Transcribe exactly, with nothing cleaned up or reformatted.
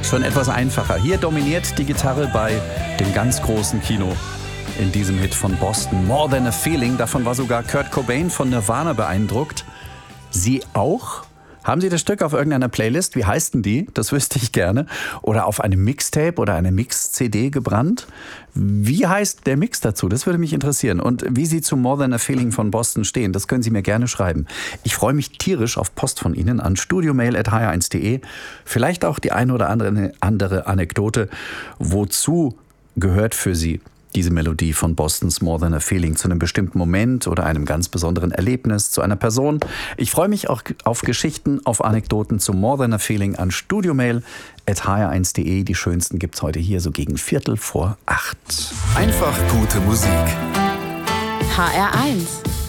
schon etwas einfacher. Hier dominiert die Gitarre bei dem ganz großen Kino in diesem Hit von Boston. More Than a Feeling. Davon war sogar Kurt Cobain von Nirvana beeindruckt. Sie auch? Haben Sie das Stück auf irgendeiner Playlist? Wie heißt denn die? Das wüsste ich gerne. Oder auf einem Mixtape oder eine Mix-C D gebrannt? Wie heißt der Mix dazu? Das würde mich interessieren. Und wie Sie zu More Than a Feeling von Boston stehen, das können Sie mir gerne schreiben. Ich freue mich tierisch auf Post von Ihnen an studiomail at h r eins punkt d e. Vielleicht auch die eine oder andere, andere Anekdote. Wozu gehört für Sie diese Melodie von Bostons More Than a Feeling zu einem bestimmten Moment oder einem ganz besonderen Erlebnis, zu einer Person? Ich freue mich auch auf Geschichten, auf Anekdoten zu More Than a Feeling an studiomail at h r eins punkt d e. Die schönsten gibt's heute hier so gegen Viertel vor acht. Einfach gute Musik. H R eins